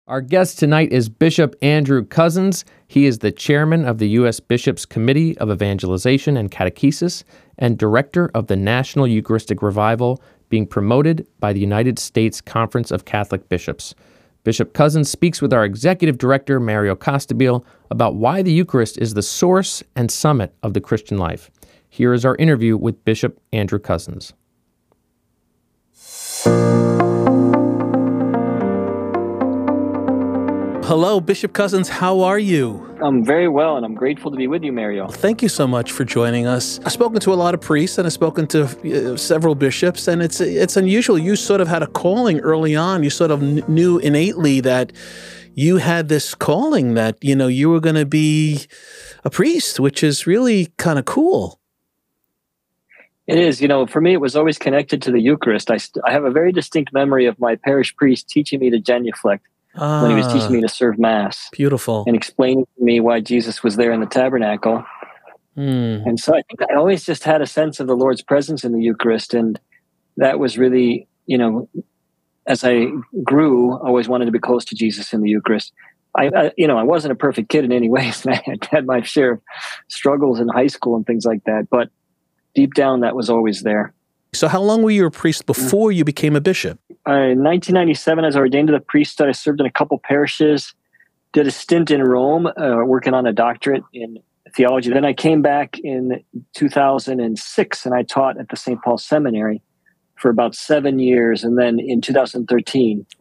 Our guest tonight is Bishop Andrew Cozzens. He is the chairman of the U.S. Bishops' Committee of Evangelization and Catechesis and director of the National Eucharistic Revival, being promoted by the United States Conference of Catholic Bishops. Bishop Cozzens speaks with our executive director, Mario Costabile, about why the Eucharist is the source and summit of the Christian life. Here is our interview with Bishop Andrew Cozzens. Hello, Bishop Cozzens. How are you? I'm very well, and I'm grateful to be with you, Mario. Thank you so much for joining us. I've spoken to a lot of priests, and I've spoken to several bishops, and it's unusual. You sort of had a calling early on. You sort of knew innately that you had this calling that, you were going to be a priest, which is really kind of cool. It is. For me, it was always connected to the Eucharist. I have a very distinct memory of my parish priest teaching me to genuflect when he was teaching me to serve Mass. Beautiful. And explaining to me why Jesus was there in the tabernacle. And so I think I always just had a sense of the Lord's presence in the Eucharist. And that was really, as I grew, I always wanted to be close to Jesus in the Eucharist. I wasn't a perfect kid in any ways. I had my share of struggles in high school and things like that. But deep down, that was always there. So how long were you a priest before you became a bishop? In 1997, as I ordained to the priesthood, I served in a couple parishes, did a stint in Rome, working on a doctorate in theology. Then I came back in 2006, and I taught at the St. Paul Seminary for about 7 years. And then in 2013,